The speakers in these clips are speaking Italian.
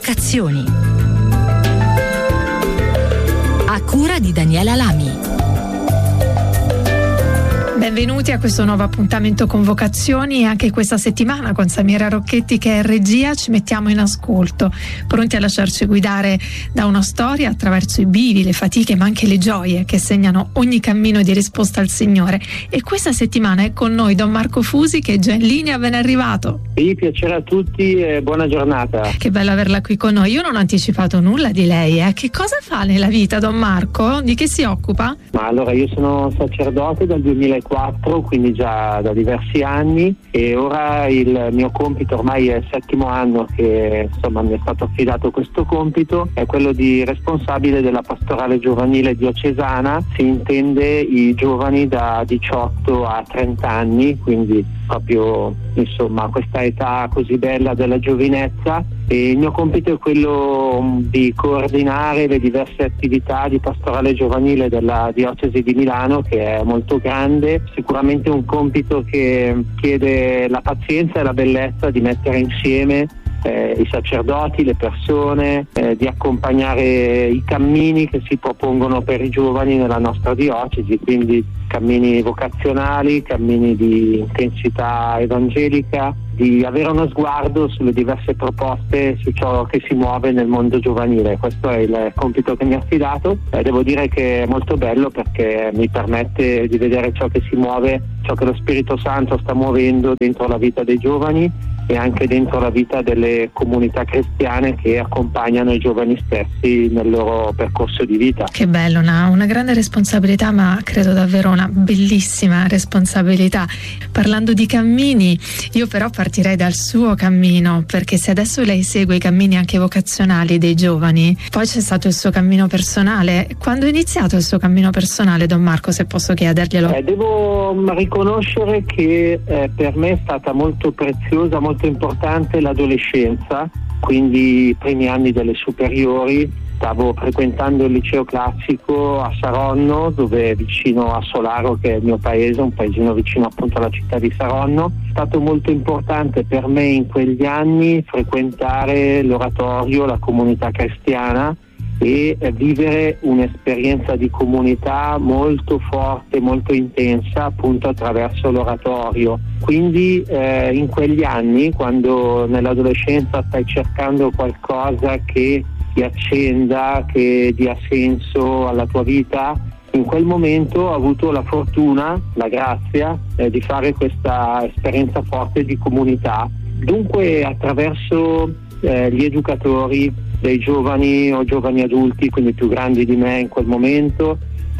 Vocazioni. A cura di Daniela Lami. Benvenuti a questo nuovo appuntamento con Vocazioni, e anche questa settimana con Samira Rocchetti che è in regia ci mettiamo in ascolto, pronti a lasciarci guidare da una storia attraverso i bivi, le fatiche ma anche le gioie che segnano ogni cammino di risposta al Signore. E questa settimana è con noi Don Marco Fusi, che è già in linea, ben arrivato. Sì, piacere a tutti e buona giornata. Che bello averla qui con noi. Io non ho anticipato nulla di lei, Che cosa fa nella vita Don Marco? Di che si occupa? Ma allora, io sono sacerdote dal 2004, quindi già da diversi anni, e ora il mio compito, ormai è il 7° anno che mi è stato affidato questo compito, è quello di responsabile della pastorale giovanile diocesana. Si intende i giovani da 18 a 30 anni, quindi proprio questa età così bella della giovinezza, e il mio compito è quello di coordinare le diverse attività di pastorale giovanile della diocesi di Milano, che è molto grande. Sicuramente un compito che chiede la pazienza e la bellezza di mettere insieme i sacerdoti, le persone, di accompagnare i cammini che si propongono per i giovani nella nostra diocesi, quindi cammini vocazionali, cammini di intensità evangelica, di avere uno sguardo sulle diverse proposte, su ciò che si muove nel mondo giovanile. Questo è il compito che mi ha affidato, e devo dire che è molto bello perché mi permette di vedere ciò che si muove, ciò che lo Spirito Santo sta muovendo dentro la vita dei giovani e anche dentro la vita delle comunità cristiane che accompagnano i giovani stessi nel loro percorso di vita. Che bello, una grande responsabilità, ma credo davvero una bellissima responsabilità. Parlando di cammini, io però partirei dal suo cammino, perché se adesso lei segue i cammini anche vocazionali dei giovani, poi c'è stato il suo cammino personale. Quando è iniziato il suo cammino personale, Don Marco, se posso chiederglielo? Devo riconoscere che per me è stata molto preziosa, molto importante l'adolescenza, quindi i primi anni delle superiori. Stavo frequentando il liceo classico a Saronno, dove vicino a Solaro, che è il mio paese, un paesino vicino appunto alla città di Saronno. È stato molto importante per me in quegli anni frequentare l'oratorio, la comunità cristiana, e vivere un'esperienza di comunità molto forte, molto intensa, appunto attraverso l'oratorio. Quindi in quegli anni, quando nell'adolescenza stai cercando qualcosa che ti accenda, che dia senso alla tua vita, in quel momento ho avuto la fortuna, la grazia di fare questa esperienza forte di comunità. Dunque attraverso gli educatori dei giovani o giovani adulti, quindi più grandi di me in quel momento,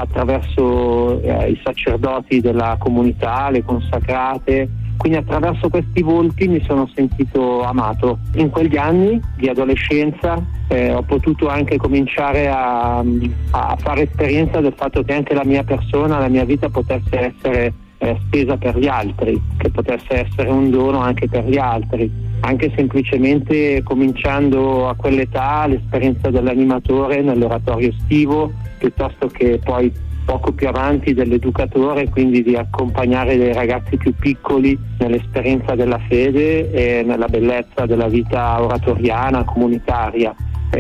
attraverso i sacerdoti della comunità, le consacrate, quindi attraverso questi volti mi sono sentito amato. In quegli anni di adolescenza ho potuto anche cominciare a fare esperienza del fatto che anche la mia persona, la mia vita potesse essere spesa per gli altri, che potesse essere un dono anche per gli altri, anche semplicemente cominciando a quell'età l'esperienza dell'animatore nell'oratorio estivo, piuttosto che poi poco più avanti dell'educatore, quindi di accompagnare dei ragazzi più piccoli nell'esperienza della fede e nella bellezza della vita oratoriana, comunitaria.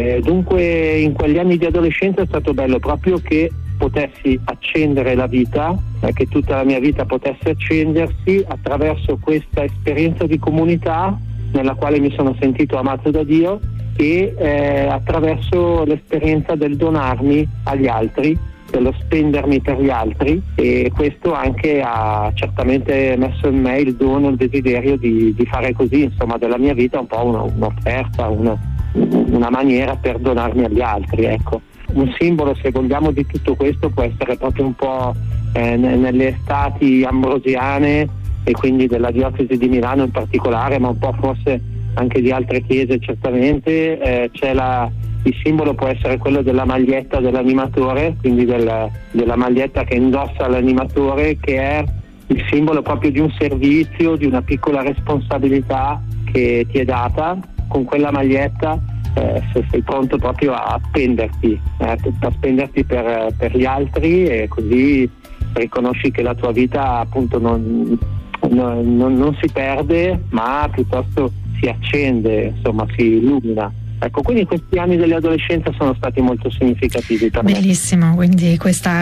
Dunque in quegli anni di adolescenza è stato bello proprio che potessi accendere la vita, che tutta la mia vita potesse accendersi attraverso questa esperienza di comunità nella quale mi sono sentito amato da Dio, e attraverso l'esperienza del donarmi agli altri, dello spendermi per gli altri, e questo anche ha certamente messo in me il dono, il desiderio di fare così, della mia vita un po' un'offerta, una maniera per donarmi agli altri, ecco. Un simbolo, se vogliamo, di tutto questo può essere proprio un po' nelle estati ambrosiane, e quindi della diocesi di Milano in particolare, ma un po' forse anche di altre chiese certamente, il simbolo può essere quello della maglietta dell'animatore, quindi della maglietta che indossa l'animatore, che è il simbolo proprio di un servizio, di una piccola responsabilità che ti è data. Con quella maglietta se sei pronto proprio a spenderti per gli altri, e così riconosci che la tua vita appunto non si perde, ma piuttosto si accende, si illumina. Ecco, quindi questi anni dell'adolescenza sono stati molto significativi per me. Bellissimo, quindi questa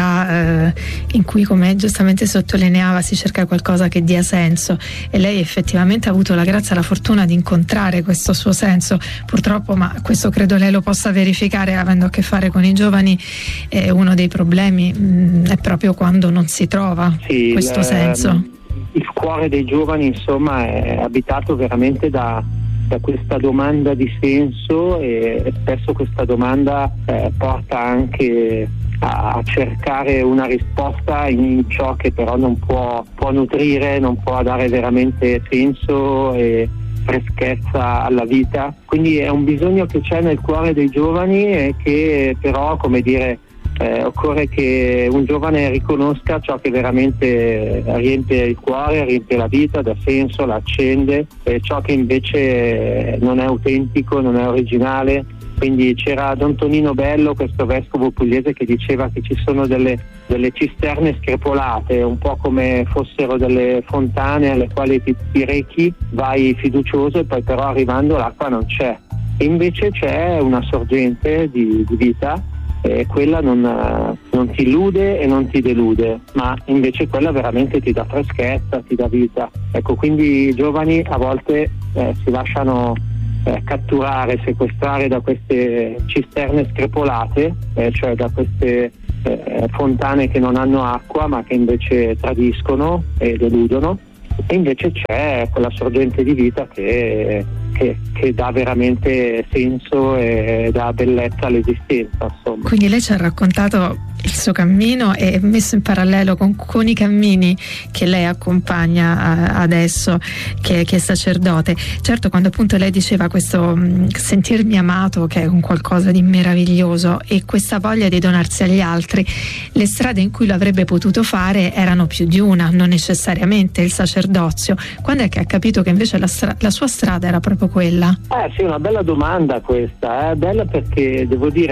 età in cui, come giustamente sottolineava, si cerca qualcosa che dia senso, e lei effettivamente ha avuto la grazia e la fortuna di incontrare questo suo senso. Purtroppo, ma questo credo lei lo possa verificare avendo a che fare con i giovani, uno dei problemi è proprio quando non si trova questo senso. Il cuore dei giovani, insomma, è abitato veramente da questa domanda di senso, e spesso questa domanda porta anche a cercare una risposta in ciò che però non può nutrire, non può dare veramente senso e freschezza alla vita. Quindi è un bisogno che c'è nel cuore dei giovani, e che però, come dire, occorre che un giovane riconosca ciò che veramente riempie il cuore, riempie la vita, dà senso, la accende, e ciò che invece non è autentico, non è originale. Quindi c'era Don Tonino Bello, questo vescovo pugliese, che diceva che ci sono delle cisterne screpolate, un po' come fossero delle fontane alle quali ti rechi, vai fiducioso, e poi però arrivando l'acqua non c'è. E invece c'è una sorgente di vita, e quella non ti illude e non ti delude, ma invece quella veramente ti dà freschezza, ti dà vita. Ecco, quindi i giovani a volte si lasciano catturare, sequestrare da queste cisterne screpolate, cioè da queste fontane che non hanno acqua ma che invece tradiscono e deludono, e invece c'è quella sorgente di vita che dà veramente senso e dà bellezza all'esistenza, insomma. Quindi lei ci ha raccontato il suo cammino e messo in parallelo con i cammini che lei accompagna adesso, che è sacerdote. Certo, quando appunto lei diceva questo sentirmi amato, che è un qualcosa di meraviglioso, e questa voglia di donarsi agli altri, le strade in cui l'avrebbe potuto fare erano più di una, non necessariamente il sacerdozio. Quando è che ha capito che invece la sua strada era proprio quella? Sì, una bella domanda questa, bella, perché devo dire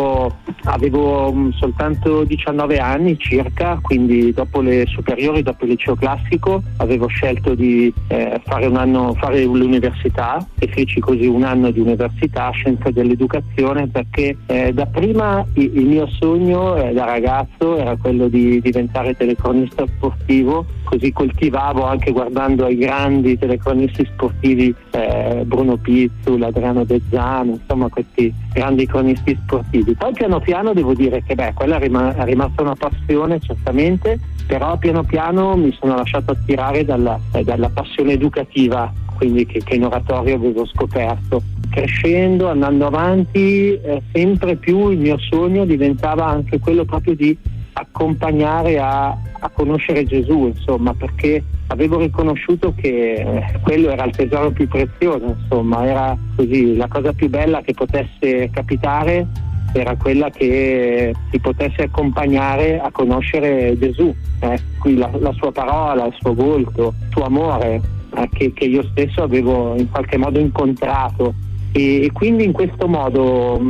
avevo soltanto 19 anni circa, quindi dopo le superiori, dopo il liceo classico, avevo scelto di fare l'università, e feci così un anno di università, scienze dell'educazione, perché da prima il mio sogno da ragazzo era quello di diventare telecronista sportivo, così coltivavo, anche guardando ai grandi telecronisti sportivi, Bruno Pizzul, Adriano Bezzano, insomma questi grandi cronisti sportivi. Poi piano piano devo dire che quella è rimasta una passione, certamente, però piano piano mi sono lasciato attirare dalla passione educativa, quindi che in oratorio avevo scoperto. Crescendo, andando avanti, sempre più il mio sogno diventava anche quello proprio di accompagnare a conoscere Gesù, insomma, perché avevo riconosciuto che quello era il tesoro più prezioso, insomma, era così, la cosa più bella che potesse capitare era quella che ti potesse accompagnare a conoscere Gesù, qui la sua parola, il suo volto, il suo amore, che io stesso avevo in qualche modo incontrato, e quindi in questo modo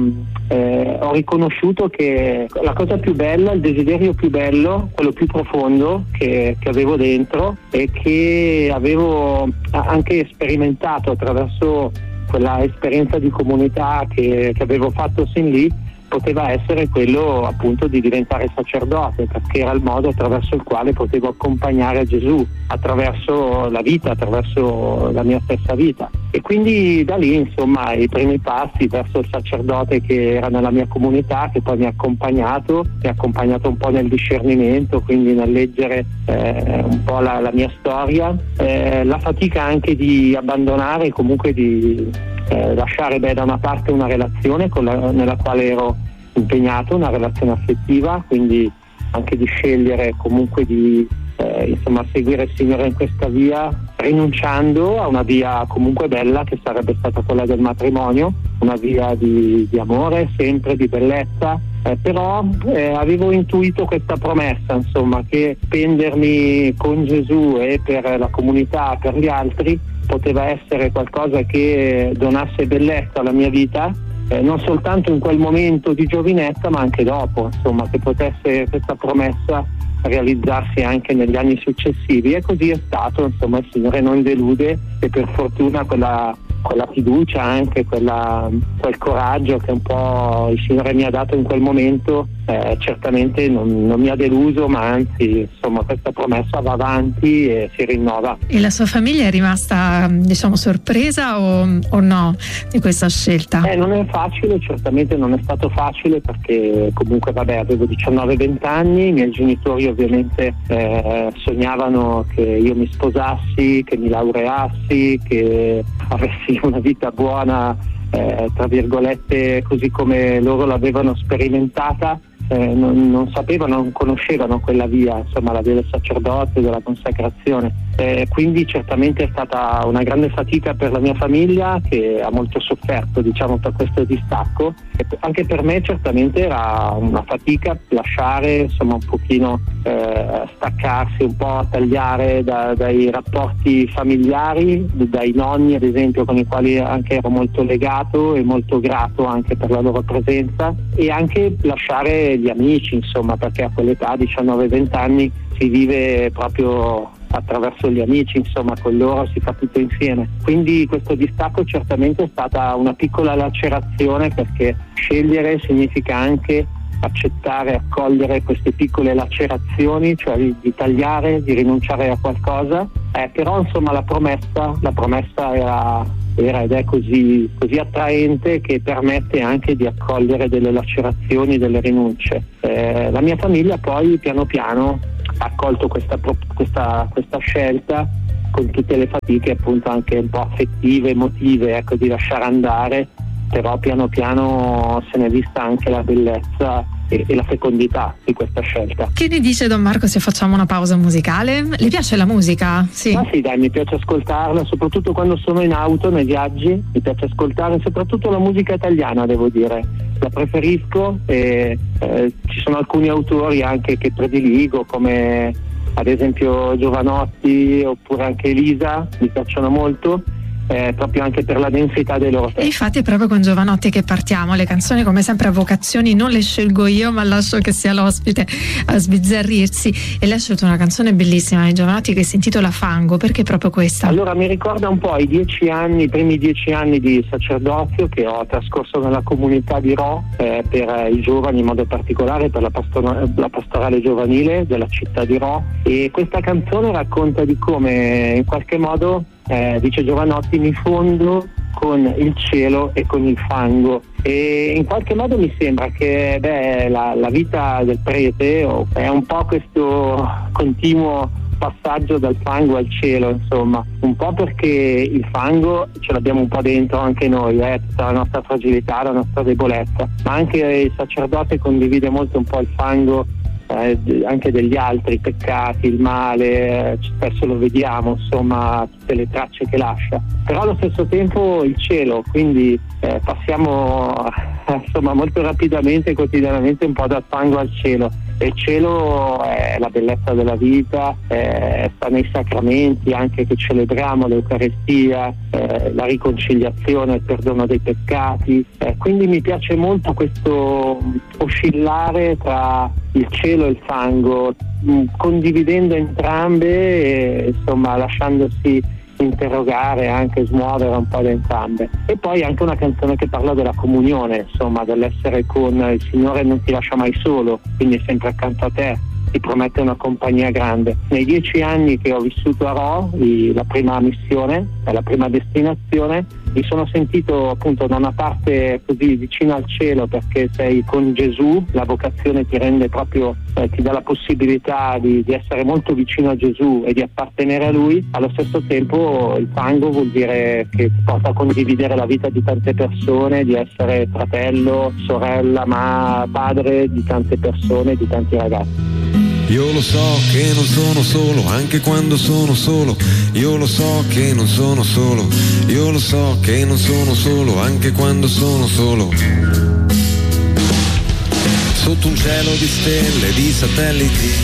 ho riconosciuto che la cosa più bella, il desiderio più bello, quello più profondo che avevo dentro, e che avevo anche sperimentato attraverso quella esperienza di comunità che avevo fatto sin lì, poteva essere quello appunto di diventare sacerdote, perché era il modo attraverso il quale potevo accompagnare Gesù attraverso la vita, attraverso la mia stessa vita. E quindi da lì, insomma, i primi passi verso il sacerdote che era nella mia comunità, che poi mi ha accompagnato un po' nel discernimento, quindi nel leggere un po' la mia storia, la fatica anche di abbandonare, comunque di lasciare da una parte una relazione nella quale ero impegnato, una relazione affettiva, quindi anche di scegliere comunque di seguire il Signore in questa via, rinunciando a una via comunque bella che sarebbe stata quella del matrimonio, una via di amore, sempre di bellezza, però avevo intuito questa promessa, insomma, che spendermi con Gesù e per la comunità, per gli altri, poteva essere qualcosa che donasse bellezza alla mia vita, non soltanto in quel momento di giovinezza, ma anche dopo, insomma, che potesse questa promessa realizzarsi anche negli anni successivi, e così è stato, insomma. Il Signore non delude, e per fortuna quella quella fiducia, anche quel coraggio che un po' il Signore mi ha dato in quel momento, certamente non mi ha deluso, ma anzi, insomma, questa promessa va avanti e si rinnova. E la sua famiglia è rimasta, diciamo, sorpresa o no di questa scelta? Non è facile, certamente non è stato facile, perché comunque avevo 19-20 anni, i miei genitori ovviamente sognavano che io mi sposassi, che mi laureassi, che avessi una vita buona, tra virgolette, così come loro l'avevano sperimentata. Non sapevano, non conoscevano quella via, insomma, la via del sacerdozio, della consacrazione. Quindi certamente è stata una grande fatica per la mia famiglia, che ha molto sofferto, diciamo, per questo distacco. E anche per me certamente era una fatica lasciare, insomma, un pochino staccarsi, un po' tagliare dai rapporti familiari, dai nonni ad esempio, con i quali anche ero molto legato e molto grato anche per la loro presenza, e anche lasciare gli amici, insomma, perché a quell'età, 19-20 anni, si vive proprio attraverso gli amici, insomma, con loro si fa tutto insieme. Quindi questo distacco certamente è stata una piccola lacerazione, perché scegliere significa anche accettare, accogliere queste piccole lacerazioni, cioè di tagliare, di rinunciare a qualcosa, però insomma la promessa era ed è così attraente, che permette anche di accogliere delle lacerazioni, delle rinunce. La mia famiglia poi piano piano ha accolto questa scelta, con tutte le fatiche appunto anche un po' affettive, emotive, ecco, di lasciare andare, però piano piano se ne è vista anche la bellezza e la fecondità di questa scelta. Che ne dice Don Marco se facciamo una pausa musicale? Le piace la musica? Sì. Ma sì, dai, mi piace ascoltarla, soprattutto quando sono in auto, nei viaggi, mi piace ascoltare soprattutto la musica italiana, devo dire. La preferisco, e ci sono alcuni autori anche che prediligo, come ad esempio Giovanotti oppure anche Elisa, mi piacciono molto. Proprio anche per la densità dei loro testi. E infatti è proprio con Giovanotti che partiamo. Le canzoni, come sempre, a vocazioni non le scelgo io, ma lascio che sia l'ospite a sbizzarrirsi. E lei ha scelto una canzone bellissima di Giovanotti che si intitola Fango. Perché proprio questa? Allora, mi ricorda un po' i primi 10 anni di sacerdozio che ho trascorso nella comunità di Rho, per i giovani, in modo particolare per la pastorale giovanile della città di Rho, e questa canzone racconta di come in qualche modo, dice Giovanotti, mi fondo con il cielo e con il fango, e in qualche modo mi sembra che la vita del prete è un po' questo continuo passaggio dal fango al cielo, insomma, un po' perché il fango ce l'abbiamo un po' dentro anche noi, tutta la nostra fragilità, la nostra debolezza, ma anche il sacerdote condivide molto un po' il fango anche degli altri peccati, il male, spesso lo vediamo, insomma, tutte le tracce che lascia, però allo stesso tempo il cielo, quindi passiamo insomma molto rapidamente, quotidianamente, un po' dal fango al cielo. E il cielo è la bellezza della vita, sta nei sacramenti anche che celebriamo, l'Eucaristia, la riconciliazione, il perdono dei peccati, quindi mi piace molto questo oscillare tra il cielo e il fango, condividendo entrambe e insomma lasciandosi interrogare, anche smuovere un po' da entrambe. E poi anche una canzone che parla della comunione, insomma, dell'essere con il Signore, non ti lascia mai solo, quindi è sempre accanto a te, ti promette una compagnia grande. Nei 10 anni che ho vissuto a Rho, la prima missione, la prima destinazione, mi sono sentito appunto da una parte così vicino al cielo, perché sei con Gesù, la vocazione ti rende proprio, ti dà la possibilità di essere molto vicino a Gesù e di appartenere a Lui. Allo stesso tempo il fango vuol dire che ti porta a condividere la vita di tante persone, di essere fratello, sorella, ma padre di tante persone, di tanti ragazzi. Io lo so che non sono solo, anche quando sono solo. Io lo so che non sono solo. Io lo so che non sono solo, anche quando sono solo. Sotto un cielo di stelle, di satelliti.